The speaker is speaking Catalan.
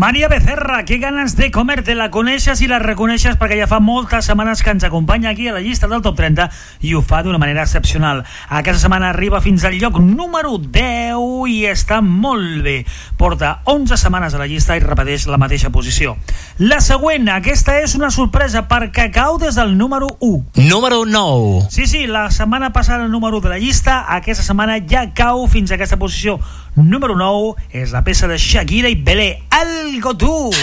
María Becerra, qué ganas de comerte. La coneixes i la reconeixes perquè ja fa moltes setmanes que ens acompanya aquí a la llista del Top 30 i ho fa d'una manera excepcional. Aquesta setmana arriba fins al lloc número 10 i està molt bé. Porta 11 setmanes a la llista i repeteix la mateixa posició. La següent, aquesta és una sorpresa perquè cau des del número 1. Número 9. Sí, la setmana passada el número 1 de la llista, aquesta setmana ja cau fins a aquesta posició número 9. És la peça de Shakira i Belé, Algo Tú.